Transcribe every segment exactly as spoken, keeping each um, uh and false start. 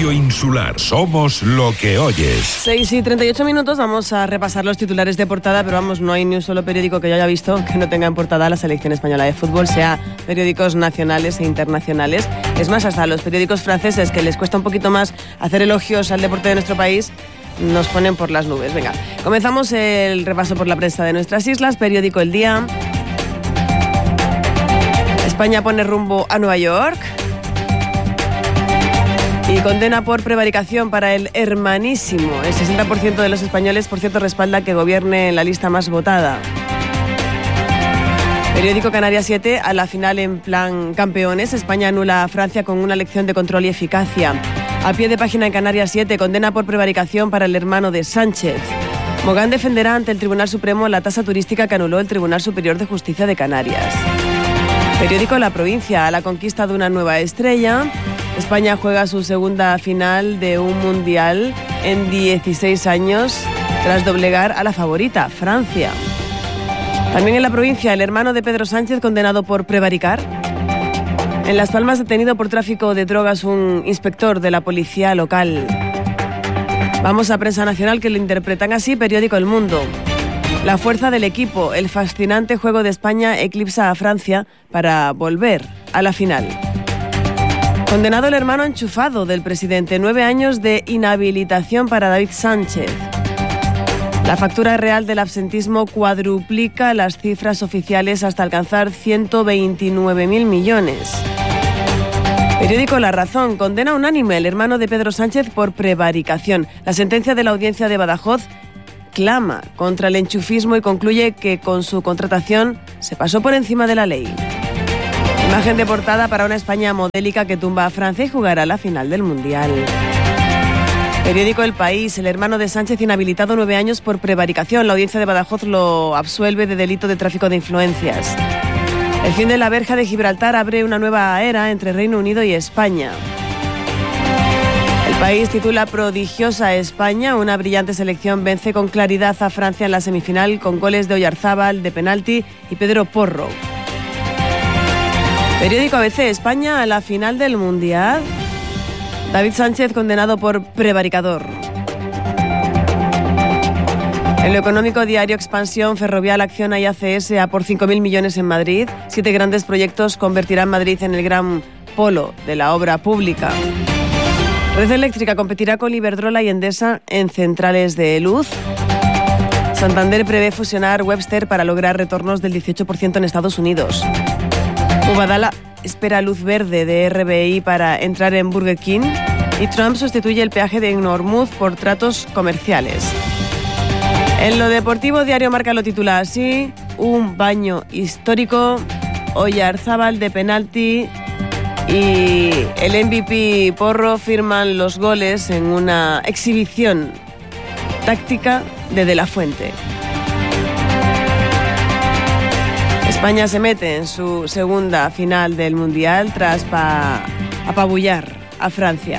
Radio Insular. Somos lo que oyes. seis y treinta y ocho minutos, vamos a repasar los titulares de portada, pero vamos, no hay ni un solo periódico que yo haya visto que no tenga en portada la selección española de fútbol, sea periódicos nacionales e internacionales. Es más, hasta los periódicos franceses, que les cuesta un poquito más hacer elogios al deporte de nuestro país, nos ponen por las nubes. Venga, comenzamos el repaso por la prensa de nuestras islas. Periódico El Día. España pone rumbo a Nueva York. Y condena por prevaricación para el hermanísimo. El sesenta por ciento de los españoles, por cierto, respalda que gobierne en la lista más votada. Periódico Canarias siete, a la final en plan campeones. España anula a Francia con una lección de control y eficacia. A pie de página en Canarias siete, condena por prevaricación para el hermano de Sánchez. Mogán defenderá ante el Tribunal Supremo la tasa turística que anuló el Tribunal Superior de Justicia de Canarias. Periódico La Provincia, a la conquista de una nueva estrella. España juega su segunda final de un mundial en dieciséis años tras doblegar a la favorita, Francia. También en La Provincia, el hermano de Pedro Sánchez condenado por prevaricar. En Las Palmas, detenido por tráfico de drogas un inspector de la policía local. Vamos a Prensa Nacional, que lo interpretan así. Periódico El Mundo. La fuerza del equipo, el fascinante juego de España eclipsa a Francia para volver a la final. Condenado el hermano enchufado del presidente, nueve años de inhabilitación para David Sánchez. La factura real del absentismo cuadruplica las cifras oficiales hasta alcanzar ciento veintinueve mil millones. Periódico La Razón, condena unánime el hermano de Pedro Sánchez por prevaricación. La sentencia de la audiencia de Badajoz clama contra el enchufismo y concluye que con su contratación se pasó por encima de la ley. Imagen de portada para una España modélica que tumba a Francia y jugará la final del Mundial. Periódico El País, el hermano de Sánchez inhabilitado nueve años por prevaricación. La audiencia de Badajoz lo absuelve de delito de tráfico de influencias. El fin de la verja de Gibraltar abre una nueva era entre Reino Unido y España. El País titula Prodigiosa España, una brillante selección vence con claridad a Francia en la semifinal con goles de Oyarzábal de penalti y Pedro Porro. Periódico A B C, España a la final del Mundial. David Sánchez condenado por prevaricador. En lo económico, diario Expansión, Ferrovial acciona y A C S a por cinco mil millones en Madrid. Siete grandes proyectos convertirán Madrid en el gran polo de la obra pública. Red Eléctrica competirá con Iberdrola y Endesa en centrales de luz. Santander prevé fusionar Webster para lograr retornos del dieciocho por ciento en Estados Unidos. Mubadala espera luz verde de R B I para entrar en Burger King y Trump sustituye el peaje de Hormuz por tratos comerciales. En lo deportivo, diario Marca lo titula así: un baño histórico, Oyarzábal de penalti y el M V P Porro firman los goles en una exhibición táctica de De La Fuente. España se mete en su segunda final del Mundial tras pa- apabullar a Francia.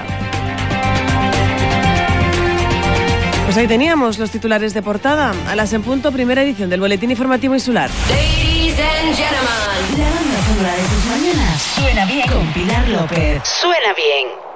Pues ahí teníamos los titulares de portada. A las en punto, primera edición del Boletín Informativo Insular. Ladies and gentlemen, la banda sonora de tus mañanas suena bien con Pilar López. Suena bien.